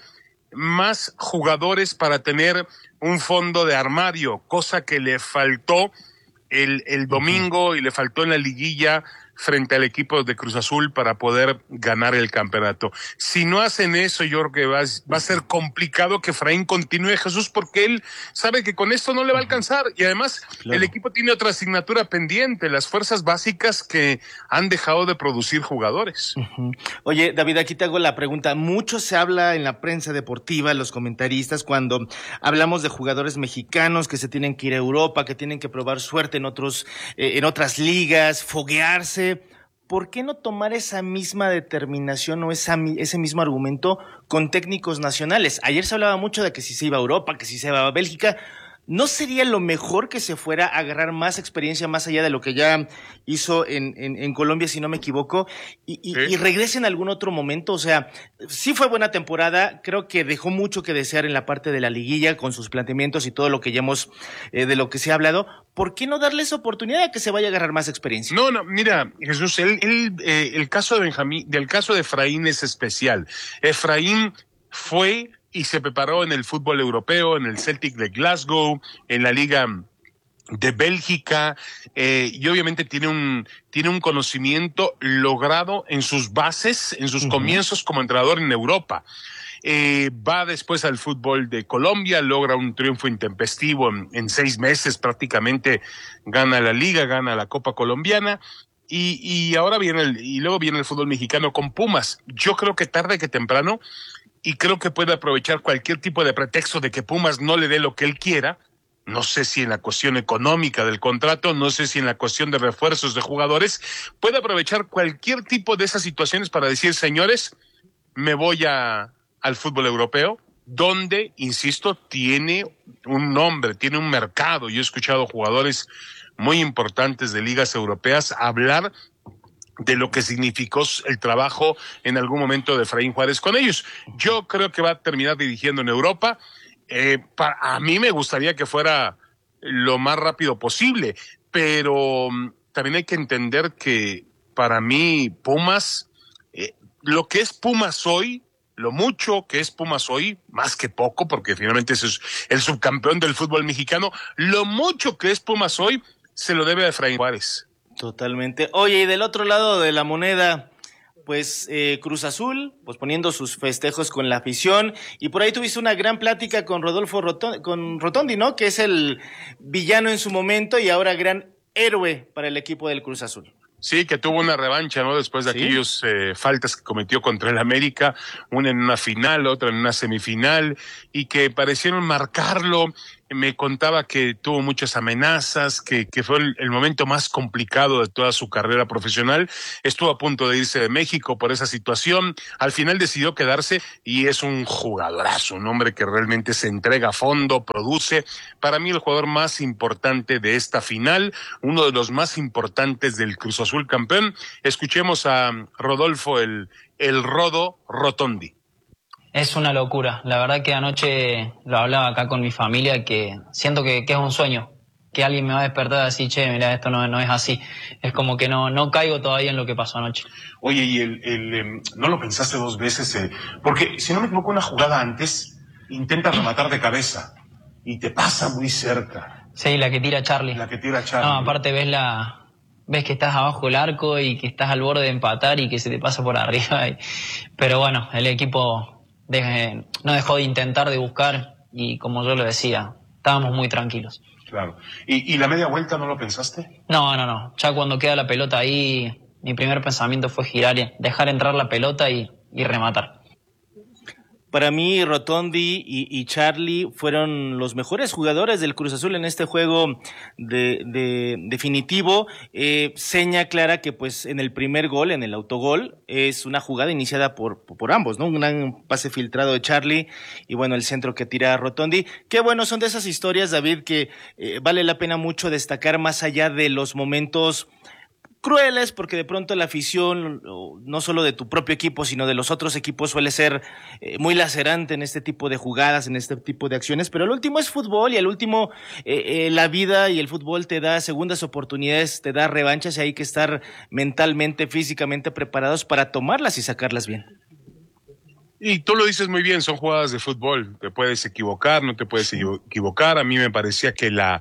más jugadores para tener un fondo de armario, cosa que le faltó el, el domingo y le faltó en la liguilla frente al equipo de Cruz Azul para poder ganar el campeonato. Si no hacen eso, yo creo que va, va a ser complicado que Efraín continúe, Jesús, porque él sabe que con esto no le va a alcanzar, y además claro. el equipo tiene otra asignatura pendiente, las fuerzas básicas que han dejado de producir jugadores. Uh-huh. Oye, David, aquí te hago la pregunta. Mucho se habla en la prensa deportiva, los comentaristas, cuando hablamos de jugadores mexicanos que se tienen que ir a Europa, que tienen que probar suerte en otros, eh, en otras ligas, foguearse. ¿Por qué no tomar esa misma determinación o esa, ese mismo argumento con técnicos nacionales? Ayer se hablaba mucho de que si se iba a Europa, que si se iba a Bélgica. ¿No sería lo mejor que se fuera a agarrar más experiencia más allá de lo que ya hizo en, en, en Colombia, si no me equivoco, y, y, sí. y regrese en algún otro momento? O sea, sí fue buena temporada, creo que dejó mucho que desear en la parte de la liguilla con sus planteamientos y todo lo que ya hemos, eh, de lo que se ha hablado. ¿Por qué no darle esa oportunidad a que se vaya a agarrar más experiencia? No, no, mira, Jesús, el, el, eh, el caso de Benjamín, del caso de Efraín es especial. Efraín fue y se preparó en el fútbol europeo, en el Celtic de Glasgow, en la Liga de Bélgica, eh, y obviamente tiene un, tiene un conocimiento logrado en sus bases, en sus uh-huh. comienzos como entrenador en Europa. Eh, va después al fútbol de Colombia, logra un triunfo intempestivo en, en seis meses, prácticamente gana la Liga, gana la Copa Colombiana. Y, y ahora viene el, y luego viene el fútbol mexicano con Pumas. Yo creo que tarde que temprano, y creo que puede aprovechar cualquier tipo de pretexto de que Pumas no le dé lo que él quiera. No sé si en la cuestión económica del contrato, no sé si en la cuestión de refuerzos de jugadores, puede aprovechar cualquier tipo de esas situaciones para decir, señores, me voy a, al fútbol europeo, donde, insisto, tiene un nombre, tiene un mercado. Yo he escuchado jugadores muy importantes de ligas europeas hablar de lo que significó el trabajo en algún momento de Efraín Juárez con ellos. Yo creo que va a terminar dirigiendo en Europa. Eh, para, a mí me gustaría que fuera lo más rápido posible, pero um, también hay que entender que para mí Pumas, eh, lo que es Pumas hoy, lo mucho que es Pumas hoy, más que poco, porque finalmente es el subcampeón del fútbol mexicano, lo mucho que es Pumas hoy se lo debe a Efraín Juárez. Totalmente. Oye, y del otro lado de la moneda, pues eh, Cruz Azul, pues poniendo sus festejos con la afición, y por ahí tuviste una gran plática con Rodolfo Rotondi, con Rotondi, ¿no? Que es el villano en su momento y ahora gran héroe para el equipo del Cruz Azul. Sí, que tuvo una revancha, ¿no? Después de ¿Sí? aquellos eh, faltas que cometió contra el América, una en una final, otra en una semifinal, y que parecieron marcarlo. Me contaba que tuvo muchas amenazas, que, que fue el, el momento más complicado de toda su carrera profesional. Estuvo a punto de irse de México por esa situación. Al final decidió quedarse y es un jugadorazo, un hombre que realmente se entrega a fondo, produce. Para mí el jugador más importante de esta final, uno de los más importantes del Cruz Azul campeón. Escuchemos a Rodolfo, el, el Rodo Rotondi. Es una locura. La verdad que anoche lo hablaba acá con mi familia, que siento que, que es un sueño, que alguien me va a despertar y decir, che, mira, esto no, no es así. Es como que no, no caigo todavía en lo que pasó anoche. Oye, ¿y el, el, eh, no lo pensaste dos veces? Eh, porque, si no me equivoco, una jugada antes, intenta rematar de cabeza y te pasa muy cerca. Sí, la que tira Charlie. La que tira Charlie. No, aparte ves la... ves que estás abajo del arco y que estás al borde de empatar y que se te pasa por arriba. Y... pero bueno, el equipo... De, no dejó de intentar, de buscar, y como yo lo decía, estábamos muy tranquilos. Claro. ¿Y, y la media vuelta no lo pensaste? No, no, no. Ya cuando queda la pelota ahí, mi primer pensamiento fue girar, dejar entrar la pelota y, y rematar. Para mí, Rotondi y, y Charlie fueron los mejores jugadores del Cruz Azul en este juego de, de definitivo. Eh, seña clara que pues en el primer gol, en el autogol, es una jugada iniciada por, por ambos, ¿no? Un gran pase filtrado de Charlie y bueno, el centro que tira Rotondi. Qué bueno, son de esas historias, David, que eh, vale la pena mucho destacar más allá de los momentos crueles, porque de pronto la afición, no solo de tu propio equipo, sino de los otros equipos, suele ser eh, muy lacerante en este tipo de jugadas, en este tipo de acciones, pero el último es fútbol y el último, eh, eh, la vida y el fútbol te da segundas oportunidades, te da revanchas y hay que estar mentalmente, físicamente preparados para tomarlas y sacarlas bien. Y tú lo dices muy bien, son jugadas de fútbol, te puedes equivocar, no te puedes equivocar. A mí me parecía que la,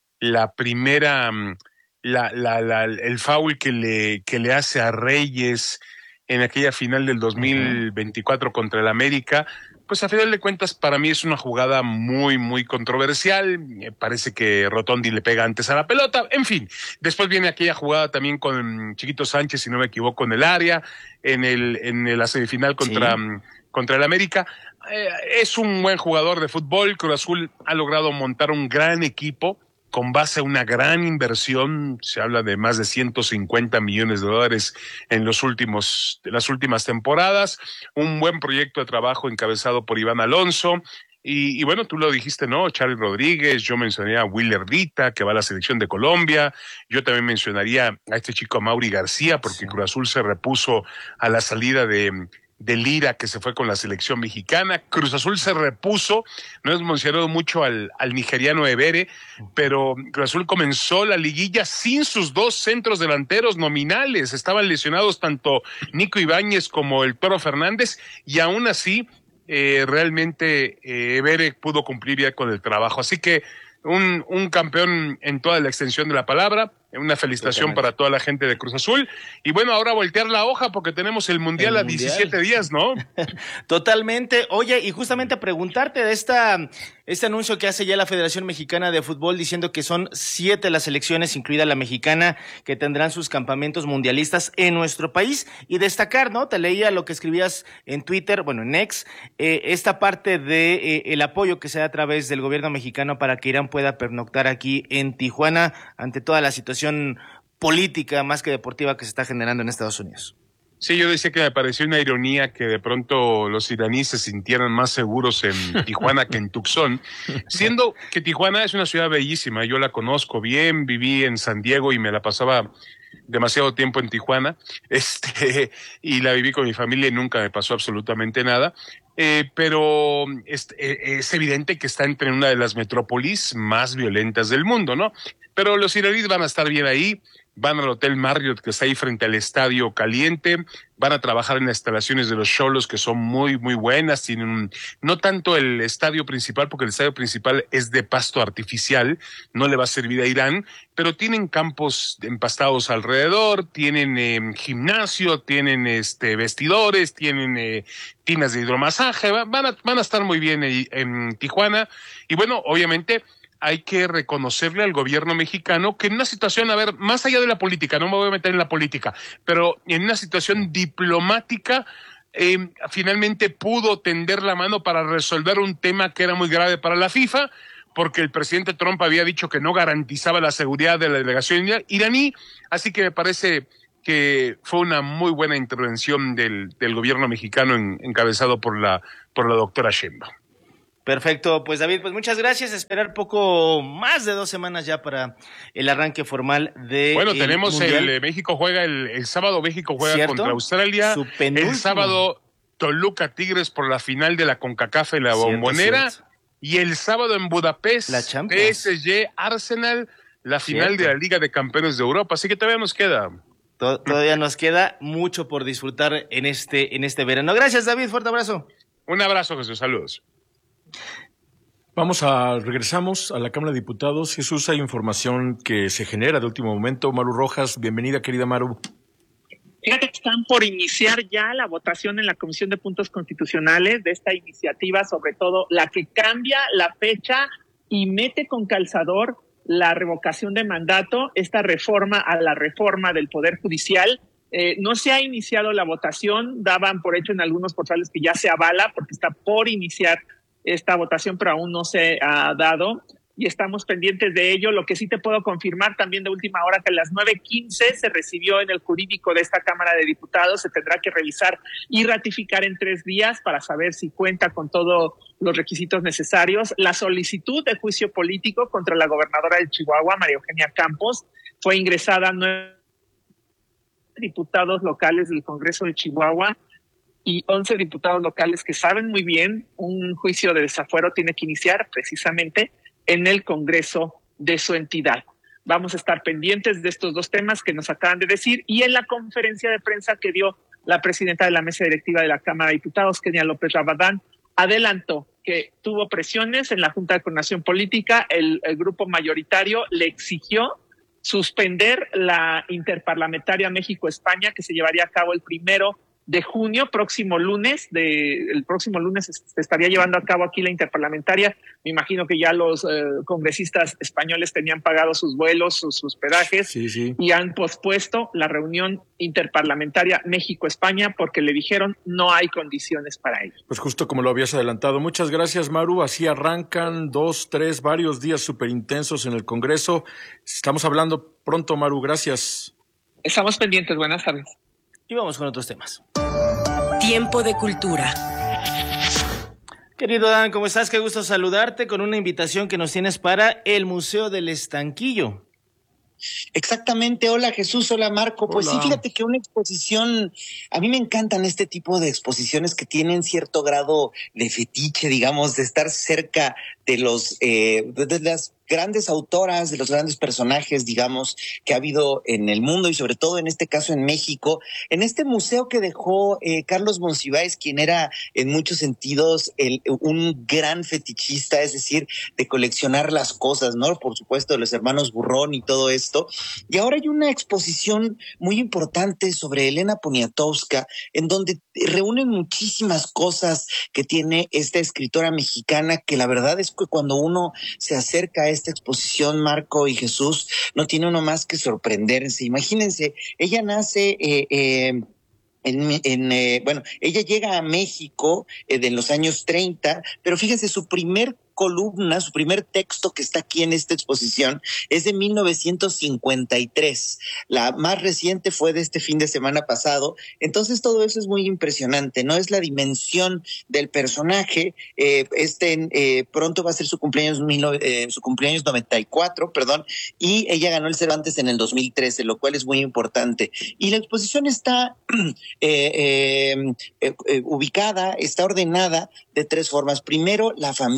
la primera... La, la, la, el foul que le, que le hace a Reyes en aquella final del dos mil veinticuatro contra el América, pues a final de cuentas para mí es una jugada muy, muy controversial. Me parece que Rotondi le pega antes a la pelota. En fin, después viene aquella jugada también con Chiquito Sánchez, si no me equivoco, en el área, en el, en la semifinal contra, sí. contra el América. Eh, es un buen jugador de fútbol. Cruz Azul ha logrado montar un gran equipo con base a una gran inversión. Se habla de más de ciento cincuenta millones de dólares en los últimos, las últimas temporadas, un buen proyecto de trabajo encabezado por Iván Alonso, y, y bueno, tú lo dijiste, ¿no? Charlie Rodríguez, yo mencioné a Willer Rita, que va a la selección de Colombia, yo también mencionaría a este chico Mauri García, porque sí. Cruz Azul se repuso a la salida de de Lira, que se fue con la selección mexicana. Cruz Azul se repuso, no hemos mencionado mucho al, al nigeriano Ebere, pero Cruz Azul comenzó la liguilla sin sus dos centros delanteros nominales, estaban lesionados tanto Nico Ibáñez como el Toro Fernández, y aún así eh, realmente eh, Ebere pudo cumplir ya con el trabajo, así que un, un campeón en toda la extensión de la palabra. Una felicitación Totalmente. Para toda la gente de Cruz Azul. Y bueno, ahora voltear la hoja porque tenemos el Mundial el a mundial. diecisiete días, ¿no? Totalmente. Oye, y justamente a preguntarte de esta, este anuncio que hace ya la Federación Mexicana de Fútbol diciendo que son siete las selecciones, incluida la mexicana, que tendrán sus campamentos mundialistas en nuestro país. Y destacar, ¿no? Te leía lo que escribías en Twitter, bueno, en X, eh, esta parte de eh, el apoyo que se da a través del gobierno mexicano para que Irán pueda pernoctar aquí en Tijuana ante toda la situación política más que deportiva que se está generando en Estados Unidos. Sí, yo decía que me pareció una ironía que de pronto los iraníes se sintieran más seguros en Tijuana que en Tucson, siendo que Tijuana es una ciudad bellísima, yo la conozco bien, viví en San Diego y me la pasaba demasiado tiempo en Tijuana, este, y la viví con mi familia y nunca me pasó absolutamente nada. Eh, pero es, es evidente que está entre una de las metrópolis más violentas del mundo, ¿no? Pero los iraníes van a estar bien ahí, van al Hotel Marriott que está ahí frente al Estadio Caliente, van a trabajar en las instalaciones de los Xolos que son muy, muy buenas, tienen un, no tanto el estadio principal, porque el estadio principal es de pasto artificial, no le va a servir a Irán, pero tienen campos empastados alrededor, tienen eh, gimnasio, tienen este vestidores, tienen eh, tinas de hidromasaje, van a, van a estar muy bien en, en Tijuana, y bueno, obviamente hay que reconocerle al gobierno mexicano que en una situación, a ver, más allá de la política, no me voy a meter en la política, pero en una situación diplomática, eh, finalmente pudo tender la mano para resolver un tema que era muy grave para la FIFA, porque el presidente Trump había dicho que no garantizaba la seguridad de la delegación iraní, así que me parece que fue una muy buena intervención del, del gobierno mexicano en, encabezado por la, por la doctora Sheinbaum. Perfecto, pues David, pues muchas gracias. Esperar poco más de dos semanas ya para el arranque formal de. Bueno, tenemos Mundial. el eh, México juega el, el sábado México juega ¿Cierto? Contra Australia. El sábado Toluca Tigres por la final de la CONCACAF en la Cierto, Bombonera. cierto. Y el sábado en Budapest, La Champions. P S G Arsenal, la final Cierto. de la Liga de Campeones de Europa. Así que todavía nos queda. Todavía nos queda mucho por disfrutar en este, en este verano. Gracias, David. Fuerte abrazo. Un abrazo, Jesús. Saludos. Vamos a, regresamos a la Cámara de Diputados. Jesús, hay información que se genera de último momento. Maru Rojas, bienvenida, querida Maru. Fíjate que están por iniciar ya la votación en la Comisión de Puntos Constitucionales de esta iniciativa, sobre todo la que cambia la fecha y mete con calzador la revocación de mandato, esta reforma a la reforma del Poder Judicial. Eh, no se ha iniciado la votación, daban por hecho en algunos portales que ya se avala porque está por iniciar esta votación, pero aún no se ha dado y estamos pendientes de ello. Lo que sí te puedo confirmar también de última hora que a las nueve quince se recibió en el jurídico de esta Cámara de Diputados, se tendrá que revisar y ratificar en tres días para saber si cuenta con todos los requisitos necesarios. La solicitud de juicio político contra la gobernadora de Chihuahua, María Eugenia Campos, fue ingresada a nueve diputados locales del Congreso de Chihuahua y once diputados locales que saben muy bien un juicio de desafuero tiene que iniciar precisamente en el Congreso de su entidad. Vamos a estar pendientes de estos dos temas que nos acaban de decir y en la conferencia de prensa que dio la presidenta de la mesa directiva de la Cámara de Diputados, Kenia López Rabadán, adelantó que tuvo presiones en la Junta de Coordinación Política, el, el grupo mayoritario le exigió suspender la interparlamentaria México-España que se llevaría a cabo el primero de junio, próximo lunes, de, el próximo lunes se estaría llevando a cabo aquí la interparlamentaria. Me imagino que ya los eh, congresistas españoles tenían pagado sus vuelos, sus hospedajes sí, sí. y han pospuesto la reunión interparlamentaria México-España porque le dijeron no hay condiciones para ello. Pues justo como lo habías adelantado. Muchas gracias, Maru. Así arrancan dos, tres, varios días súper intensos en el Congreso. Estamos hablando pronto, Maru. Gracias. Estamos pendientes. Buenas tardes. Y vamos con otros temas. Tiempo de cultura. Querido Dan, ¿cómo estás? Qué gusto saludarte con una invitación que nos tienes para el Museo del Estanquillo. Exactamente, hola Jesús, hola Marco. Pues hola. Sí, fíjate que una exposición, a mí me encantan este tipo de exposiciones que tienen cierto grado de fetiche, digamos, de estar cerca de los eh, de las grandes autoras, de los grandes personajes, digamos, que ha habido en el mundo y sobre todo en este caso en México, en este museo que dejó eh, Carlos Monsiváis, quien era en muchos sentidos el, un gran fetichista, es decir, de coleccionar las cosas, ¿no? Por supuesto, de los hermanos Burrón y todo esto. Y ahora hay una exposición muy importante sobre Elena Poniatowska, en donde reúnen muchísimas cosas que tiene esta escritora mexicana, que la verdad es que cuando uno se acerca a esta exposición, Marco y Jesús, no tiene uno más que sorprenderse. Imagínense, ella nace eh, eh, en, en eh, bueno, ella llega a México eh, de los años treinta, pero fíjense, su primer columna, su primer texto que está aquí en esta exposición es de mil novecientos cincuenta y tres. La más reciente fue de este fin de semana pasado. Entonces todo eso es muy impresionante, ¿no? Es la dimensión del personaje. Eh, este eh, pronto va a ser su cumpleaños, mil, eh, su cumpleaños noventa y cuatro, perdón, y ella ganó el Cervantes en el dos mil trece, lo cual es muy importante. Y la exposición está eh, ke eh, eh, ubicada, está ordenada de tres formas. Primero, la familia, ¿no?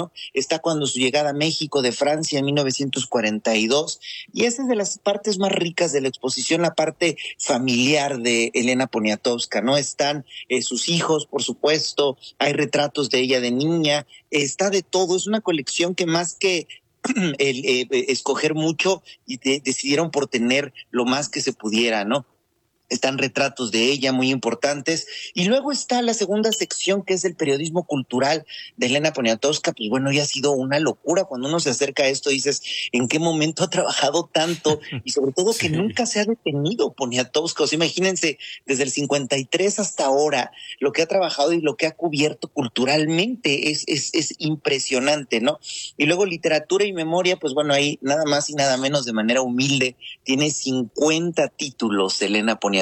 ¿no? Está cuando su llegada a México de Francia en mil novecientos cuarenta y dos, y esa es de las partes más ricas de la exposición, la parte familiar de Elena Poniatowska, ¿no? Están eh, sus hijos, por supuesto, hay retratos de ella de niña, está de todo, es una colección que más que el, eh, escoger mucho, y de, decidieron por tener lo más que se pudiera, ¿no? Están retratos de ella muy importantes. Y luego está la segunda sección, que es el periodismo cultural de Elena Poniatowska. Pues bueno, ya ha sido una locura. Cuando uno se acerca a esto, dices, ¿en qué momento ha trabajado tanto? Y sobre todo que sí. Nunca se ha detenido Poniatowska. O sea, imagínense, desde el cincuenta y tres hasta ahora, lo que ha trabajado y lo que ha cubierto culturalmente es, es, es impresionante, ¿no? Y luego literatura y memoria, pues bueno, ahí nada más y nada menos, de manera humilde, tiene cincuenta títulos Elena Poniatowska.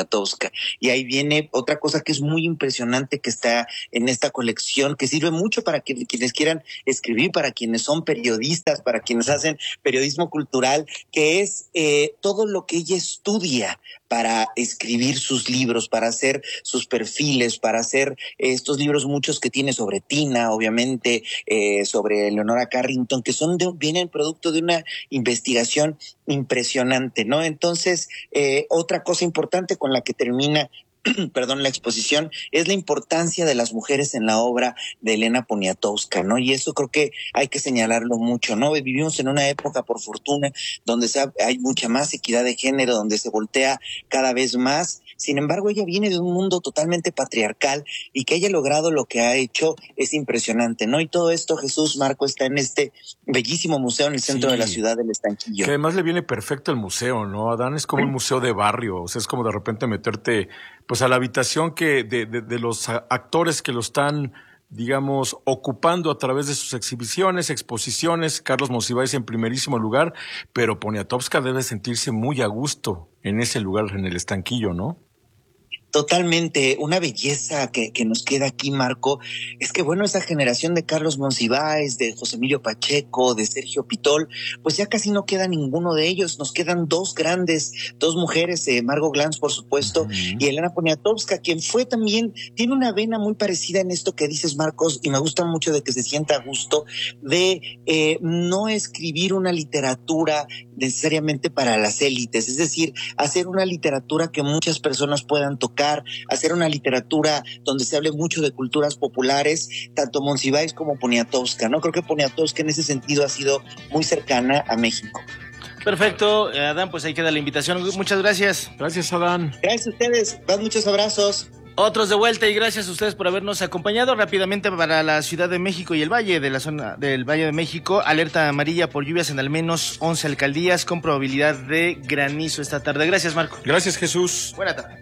Y ahí viene otra cosa que es muy impresionante, que está en esta colección, que sirve mucho para que, quienes quieran escribir, para quienes son periodistas, para quienes hacen periodismo cultural, que es eh, todo lo que ella estudia para escribir sus libros, para hacer sus perfiles, para hacer estos libros, muchos que tiene sobre Tina, obviamente, eh, sobre Leonora Carrington, que son de, vienen producto de una investigación impresionante, ¿no? Entonces, eh, otra cosa importante con la que termina perdón, la exposición, es la importancia de las mujeres en la obra de Elena Poniatowska, ¿no? Y eso creo que hay que señalarlo mucho, ¿no? Vivimos en una época, por fortuna, donde se ha, hay mucha más equidad de género, donde se voltea cada vez más. Sin embargo, ella viene de un mundo totalmente patriarcal, y que haya logrado lo que ha hecho es impresionante, ¿no? Y todo esto, Jesús, Marco, está en este bellísimo museo en el centro sí. de la ciudad del Estanquillo. Que además le viene perfecto el museo, ¿no, Adán? Es como un museo de barrio, o sea, es como de repente meterte pues a la habitación que de, de, de los actores que lo están, digamos, ocupando a través de sus exhibiciones, exposiciones. Carlos Monsiváis en primerísimo lugar, pero Poniatowska debe sentirse muy a gusto en ese lugar, en el Estanquillo, ¿no? Totalmente, una belleza que, que nos queda aquí, Marco, es que bueno, esa generación de Carlos Monsiváis, de José Emilio Pacheco, de Sergio Pitol, pues ya casi no queda ninguno de ellos, nos quedan dos grandes, dos mujeres, eh, Margot Glantz, por supuesto, uh-huh. y Elena Poniatowska, quien fue también, tiene una vena muy parecida en esto que dices, Marcos, y me gusta mucho de que se sienta a gusto, de eh, no escribir una literatura necesariamente para las élites, es decir, hacer una literatura que muchas personas puedan tocar, hacer una literatura donde se hable mucho de culturas populares, tanto Monsiváis como Poniatowska, ¿no? Creo que Poniatowska en ese sentido ha sido muy cercana a México. Perfecto, Adán, pues ahí queda la invitación. Muchas gracias. Gracias, Adán. Gracias a ustedes, dan muchos abrazos. Otros de vuelta, y gracias a ustedes por habernos acompañado. Rápidamente, para la Ciudad de México y el Valle de la zona del Valle de México, alerta amarilla por lluvias en al menos once alcaldías con probabilidad de granizo esta tarde. Gracias, Marco. Gracias, Jesús. Buena tarde.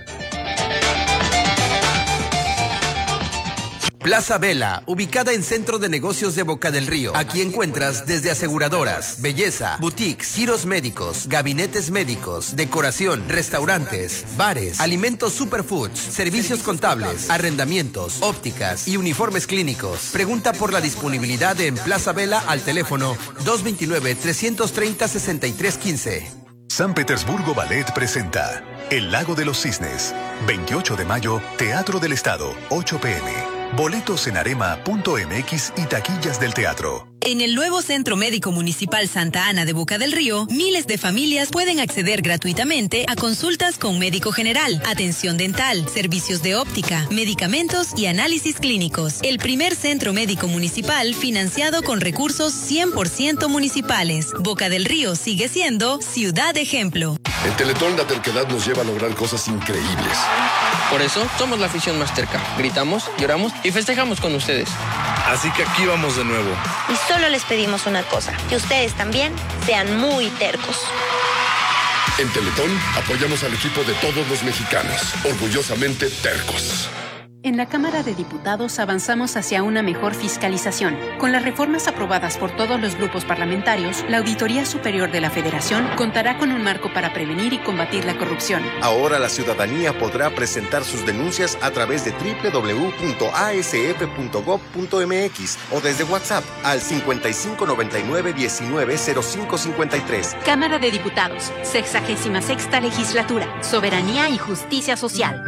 Plaza Vela, ubicada en Centro de Negocios de Boca del Río. Aquí encuentras desde aseguradoras, belleza, boutiques, giros médicos, gabinetes médicos, decoración, restaurantes, bares, alimentos superfoods, servicios contables, arrendamientos, ópticas y uniformes clínicos. Pregunta por la disponibilidad en Plaza Vela al teléfono dos dos nueve, tres tres cero, seis tres uno cinco. San Petersburgo Ballet presenta El Lago de los Cisnes. veintiocho de mayo, Teatro del Estado, ocho p m Boletos en arema punto m x y taquillas del teatro. En el nuevo Centro Médico Municipal Santa Ana de Boca del Río, miles de familias pueden acceder gratuitamente a consultas con médico general, atención dental, servicios de óptica, medicamentos y análisis clínicos. El primer centro médico municipal financiado con recursos cien por ciento municipales. Boca del Río sigue siendo ciudad ejemplo. En Teletón la terquedad nos lleva a lograr cosas increíbles. Por eso somos la afición más terca. Gritamos, lloramos y festejamos con ustedes. Así que aquí vamos de nuevo. Y solo les pedimos una cosa, que ustedes también sean muy tercos. En Teletón apoyamos al equipo de todos los mexicanos, orgullosamente tercos. En la Cámara de Diputados avanzamos hacia una mejor fiscalización. Con las reformas aprobadas por todos los grupos parlamentarios, la Auditoría Superior de la Federación contará con un marco para prevenir y combatir la corrupción. Ahora la ciudadanía podrá presentar sus denuncias a través de doble u doble u doble u punto a s f punto gob punto m x o desde WhatsApp al cincuenta y cinco noventa y nueve diecinueve cero cinco cincuenta y tres. Cámara de Diputados, sexagésima sexta Legislatura, Soberanía y Justicia Social.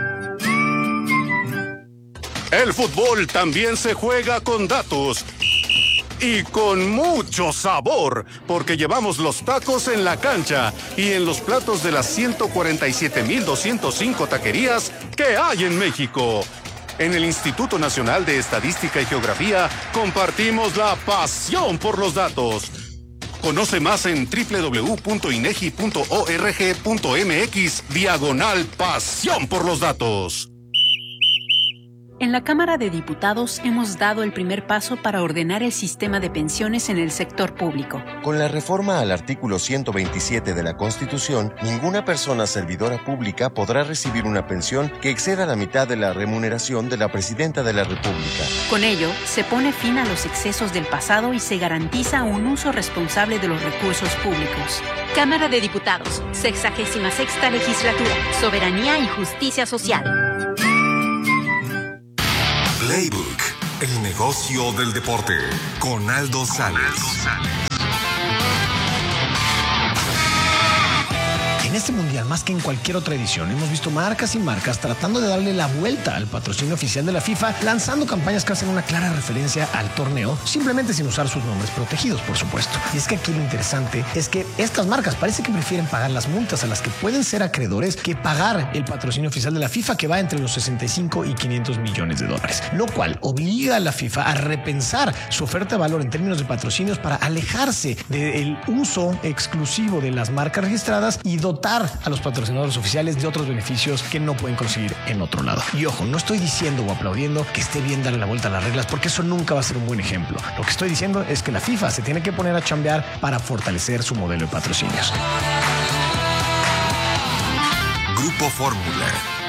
El fútbol también se juega con datos. y con mucho sabor, porque llevamos los tacos en la cancha y en los platos de las ciento cuarenta y siete mil doscientos cinco taquerías que hay en México. En el Instituto Nacional de Estadística y Geografía compartimos la pasión por los datos. Conoce más en doble u doble u doble u punto inegi punto org punto mx diagonal pasión por los datos. En la Cámara de Diputados hemos dado el primer paso para ordenar el sistema de pensiones en el sector público. Con la reforma al artículo ciento veintisiete de la Constitución, ninguna persona servidora pública podrá recibir una pensión que exceda la mitad de la remuneración de la Presidenta de la República. Con ello, se pone fin a los excesos del pasado y se garantiza un uso responsable de los recursos públicos. Cámara de Diputados, sexagésima sexta legislatura, soberanía y justicia social. Playbook, el negocio del deporte, con Aldo Sales. En este mundial, más que en cualquier otra edición, hemos visto marcas y marcas tratando de darle la vuelta al patrocinio oficial de la FIFA, lanzando campañas que hacen una clara referencia al torneo, simplemente sin usar sus nombres protegidos, por supuesto. Y es que aquí lo interesante es que estas marcas parece que prefieren pagar las multas a las que pueden ser acreedores que pagar el patrocinio oficial de la FIFA, que va entre los sesenta y cinco y quinientos millones de dólares, lo cual obliga a la FIFA a repensar su oferta de valor en términos de patrocinios para alejarse del uso exclusivo de las marcas registradas y dotar a los patrocinadores oficiales de otros beneficios que no pueden conseguir en otro lado. Y ojo, no estoy diciendo o aplaudiendo que esté bien darle la vuelta a las reglas, porque eso nunca va a ser un buen ejemplo. Lo que estoy diciendo es que la FIFA se tiene que poner a chambear para fortalecer su modelo de patrocinios. Grupo Fórmula.